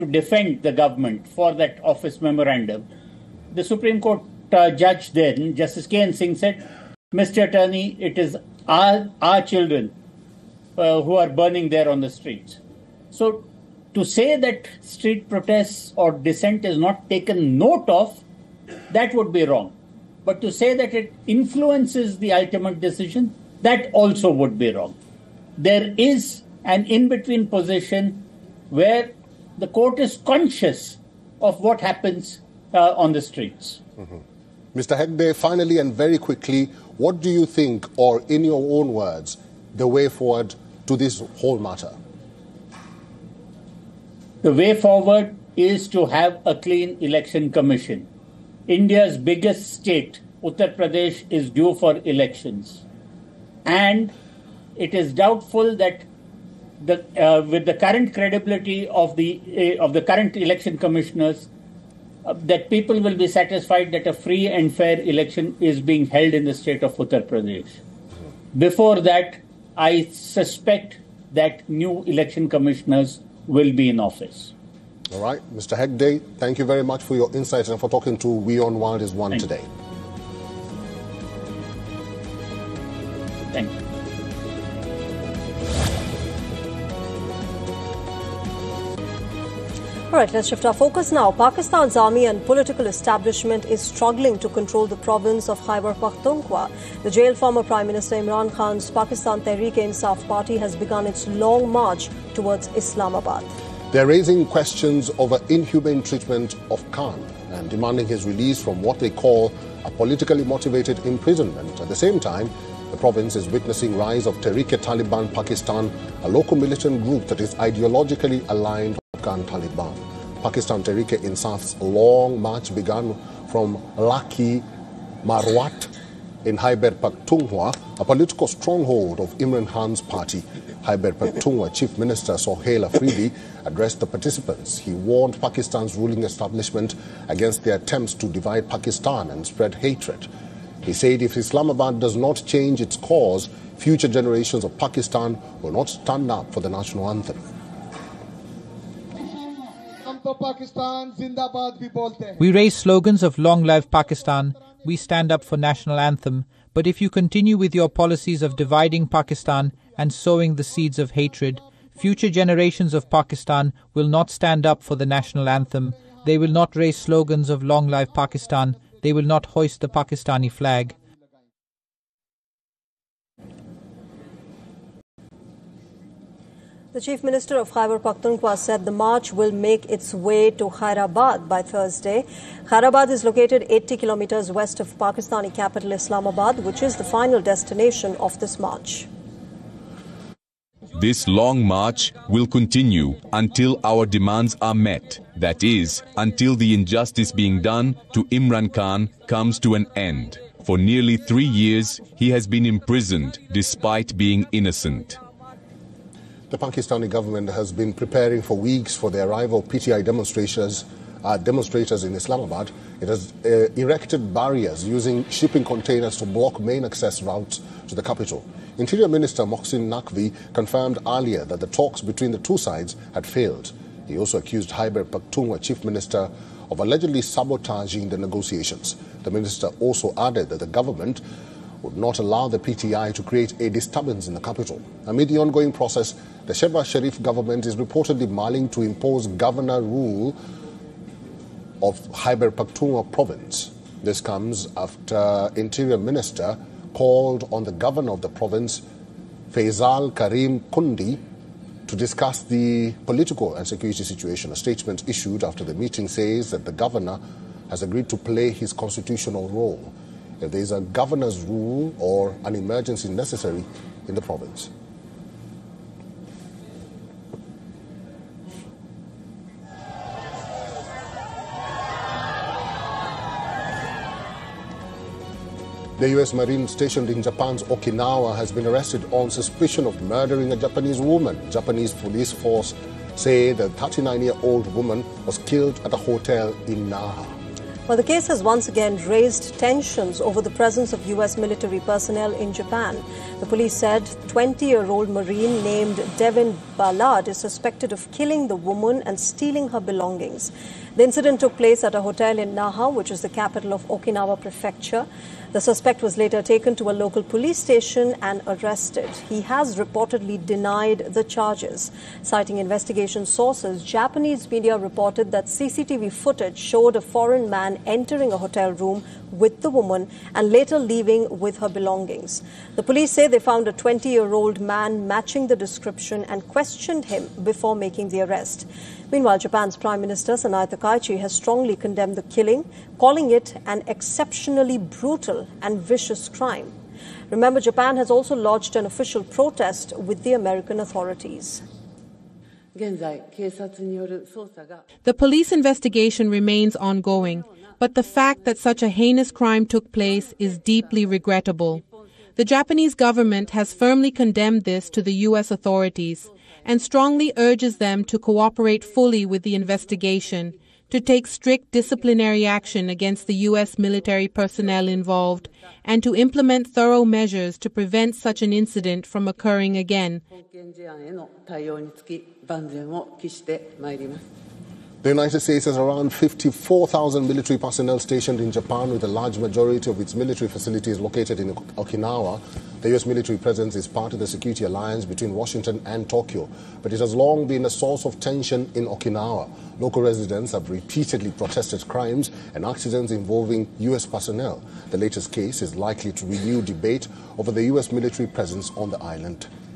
to defend the government for that office memorandum, the Supreme Court judge then, Justice K.N. Singh, said, Mr. Attorney, it is our children who are burning there on the streets. So to say that street protests or dissent is not taken note of, that would be wrong. But to say that it influences the ultimate decision, that also would be wrong. There is an in-between position where the court is conscious of what happens on the streets. Mm-hmm. Mr. Hegde, finally and very quickly, what do you think, or in your own words, the way forward to this whole matter? The way forward is to have a clean election commission. India's biggest state, Uttar Pradesh, is due for elections. And it is doubtful that with the current credibility of the current election commissioners, that people will be satisfied that a free and fair election is being held in the state of Uttar Pradesh. Before that, I suspect that new election commissioners will be in office. All right. Mr. Hegde, thank you very much for your insights and for talking to WION World is One today. Thank you. All right, let's shift our focus now. Pakistan's army and political establishment is struggling to control the province of Khyber Pakhtunkhwa. The jailed former Prime Minister Imran Khan's Pakistan Tehreek-e-Insaf party has begun its long march towards Islamabad. They're raising questions over inhumane treatment of Khan and demanding his release from what they call a politically motivated imprisonment. At the same time, the province is witnessing rise of Tehreek-e-Taliban Pakistan, a local militant group that is ideologically aligned with Afghan Taliban. Pakistan Tehreek-e-Insaf's long march began from Laki Marwat in Khyber Pakhtunkhwa, a political stronghold of Imran Khan's party. Khyber Pakhtunkhwa Chief Minister Sohail Afridi addressed the participants. He warned Pakistan's ruling establishment against their attempts to divide Pakistan and spread hatred. He said if Islamabad does not change its course, future generations of Pakistan will not stand up for the national anthem. We raise slogans of long live Pakistan. We stand up for national anthem. But if you continue with your policies of dividing Pakistan and sowing the seeds of hatred, future generations of Pakistan will not stand up for the national anthem. They will not raise slogans of long live Pakistan. They will not hoist the Pakistani flag. The Chief Minister of Khyber Pakhtunkhwa said the march will make its way to Khairabad by Thursday. Khairabad is located 80 kilometers west of Pakistani capital Islamabad, which is the final destination of this march. This long march will continue until our demands are met. That is, until the injustice being done to Imran Khan comes to an end. For nearly 3 years, he has been imprisoned despite being innocent. The Pakistani government has been preparing for weeks for the arrival of PTI demonstrators in Islamabad. It has erected barriers using shipping containers to block main access routes to the capital. Interior Minister Mohsin Naqvi confirmed earlier that the talks between the two sides had failed. He also accused Khyber Pakhtunkhwa Chief Minister of allegedly sabotaging the negotiations. The minister also added that the government would not allow the PTI to create a disturbance in the capital. Amid the ongoing process, the Shehbaz Sharif government is reportedly mulling to impose governor rule of Khyber Pakhtunkhwa province. This comes after Interior Minister called on the governor of the province, Faisal Karim Kundi, to discuss the political and security situation. A statement issued after the meeting says that the governor has agreed to play his constitutional role if there is a governor's rule or an emergency necessary in the province. The U.S. Marine stationed in Japan's Okinawa has been arrested on suspicion of murdering a Japanese woman. Japanese police force say the 39-year-old woman was killed at a hotel in Naha. Well, the case has once again raised tensions over the presence of U.S. military personnel in Japan. The police said 20-year-old Marine named Devin Ballard is suspected of killing the woman and stealing her belongings. The incident took place at a hotel in Naha, which is the capital of Okinawa Prefecture. The suspect was later taken to a local police station and arrested. He has reportedly denied the charges. Citing investigation sources, Japanese media reported that CCTV footage showed a foreign man entering a hotel room with the woman and later leaving with her belongings. The police say they found a 20-year-old man matching the description and questioned him before making the arrest. Meanwhile, Japan's Prime Minister Sanae Takaichi has strongly condemned the killing, calling it an exceptionally brutal and vicious crime. Remember, Japan has also lodged an official protest with the American authorities. The police investigation remains ongoing, but the fact that such a heinous crime took place is deeply regrettable. The Japanese government has firmly condemned this to the U.S. authorities and strongly urges them to cooperate fully with the investigation, to take strict disciplinary action against the U.S. military personnel involved, and to implement thorough measures to prevent such an incident from occurring again. The United States has around 54,000 military personnel stationed in Japan, with a large majority of its military facilities located in Okinawa. The U.S. military presence is part of the security alliance between Washington and Tokyo, but it has long been a source of tension in Okinawa. Local residents have repeatedly protested crimes and accidents involving U.S. personnel. The latest case is likely to renew debate over the U.S. military presence on the island.